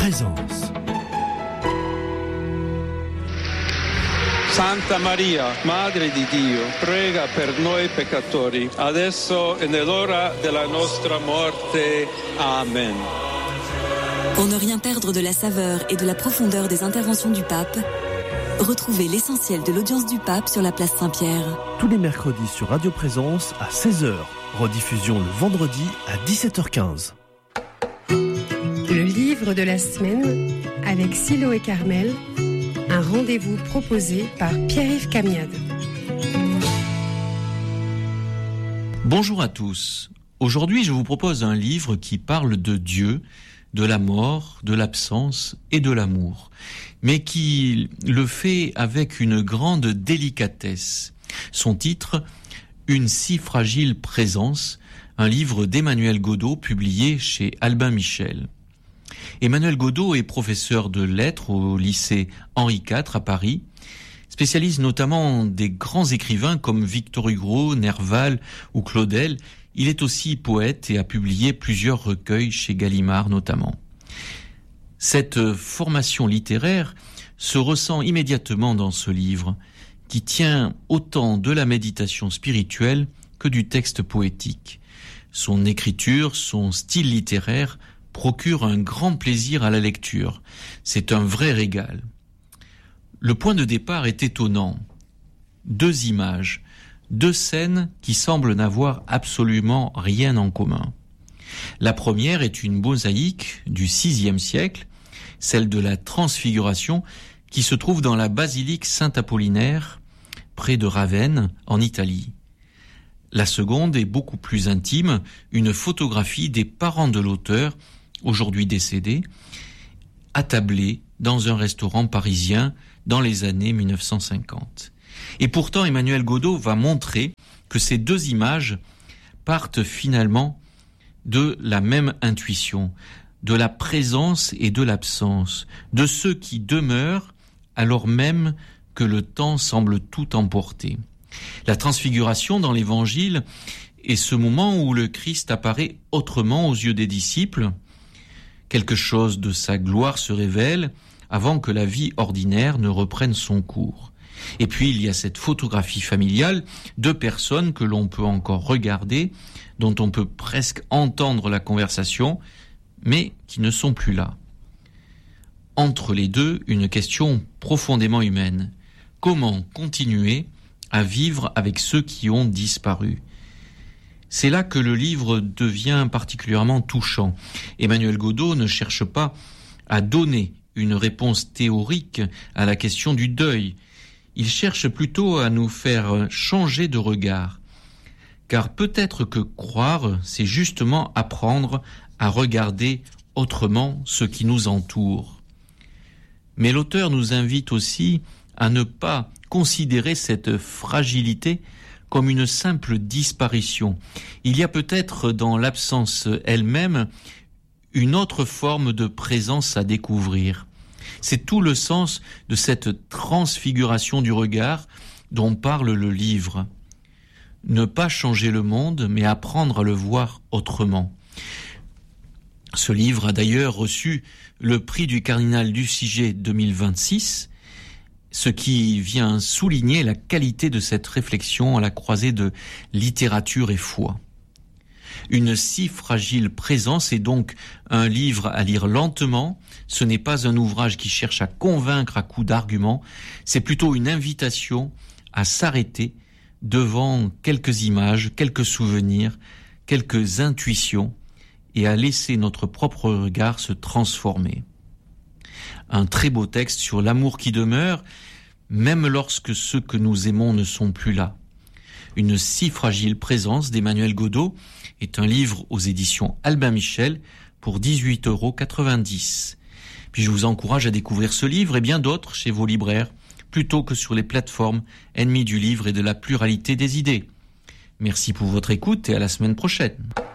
Présence. Santa Maria, Madre di Dio, prega per noi peccatori, adesso e nell'ora della nostra morte. Amen. Pour ne rien perdre de la saveur et de la profondeur des interventions du pape, retrouvez l'essentiel de l'audience du pape sur la place Saint-Pierre. Tous les mercredis sur Radio Présence à 16h. Rediffusion le vendredi à 17h15. Le livre de la semaine avec Silo et Carmel, un rendez-vous proposé par Pierre-Yves Camiade. Bonjour à tous. Aujourd'hui, je vous propose un livre qui parle de Dieu, de la mort, de l'absence et de l'amour, mais qui le fait avec une grande délicatesse. Son titre, Une si fragile présence, un livre d'Emmanuel Godeau publié chez Albin Michel. Emmanuel Godeau est professeur de lettres au lycée Henri IV à Paris, spécialiste notamment des grands écrivains comme Victor Hugo, Nerval ou Claudel. Il est aussi poète et a publié plusieurs recueils chez Gallimard notamment. Cette formation littéraire se ressent immédiatement dans ce livre, qui tient autant de la méditation spirituelle que du texte poétique. Son écriture, son style littéraire procure un grand plaisir à la lecture. C'est un vrai régal. Le point de départ est étonnant. 2 images, 2 scènes qui semblent n'avoir absolument rien en commun. La première est une mosaïque du VIe siècle, celle de la Transfiguration, qui se trouve dans la basilique Saint-Apollinaire, près de Ravenne, en Italie. La seconde est beaucoup plus intime, une photographie des parents de l'auteur, aujourd'hui décédé, attablés dans un restaurant parisien dans les années 1950. Et pourtant, Emmanuel Godeau va montrer que ces 2 images partent finalement de la même intuition, de la présence et de l'absence, de ceux qui demeurent alors même que le temps semble tout emporter. La transfiguration dans l'Évangile est ce moment où le Christ apparaît autrement aux yeux des disciples. Quelque chose de sa gloire se révèle avant que la vie ordinaire ne reprenne son cours. Et puis il y a cette photographie familiale de personnes que l'on peut encore regarder, dont on peut presque entendre la conversation, mais qui ne sont plus là. Entre les deux, une question profondément humaine. Comment continuer à vivre avec ceux qui ont disparu ? C'est là que le livre devient particulièrement touchant. Emmanuel Godeau ne cherche pas à donner une réponse théorique à la question du deuil. Il cherche plutôt à nous faire changer de regard. Car peut-être que croire, c'est justement apprendre à regarder autrement ce qui nous entoure. Mais l'auteur nous invite aussi à ne pas considérer cette fragilité comme une simple disparition. Il y a peut-être dans l'absence elle-même une autre forme de présence à découvrir. C'est tout le sens de cette transfiguration du regard dont parle le livre. Ne pas changer le monde, mais apprendre à le voir autrement. Ce livre a d'ailleurs reçu le prix du cardinal Lussiger 2026, ce qui vient souligner la qualité de cette réflexion à la croisée de littérature et foi. Une si fragile présence est donc un livre à lire lentement. Ce n'est pas un ouvrage qui cherche à convaincre à coups d'arguments, c'est plutôt une invitation à s'arrêter devant quelques images, quelques souvenirs, quelques intuitions et à laisser notre propre regard se transformer. Un très beau texte sur l'amour qui demeure, même lorsque ceux que nous aimons ne sont plus là. Une si fragile présence d'Emmanuel Godeau est un livre aux éditions Albin Michel pour 18,90 €. Puis je vous encourage à découvrir ce livre et bien d'autres chez vos libraires, plutôt que sur les plateformes ennemies du livre et de la pluralité des idées. Merci pour votre écoute et à la semaine prochaine.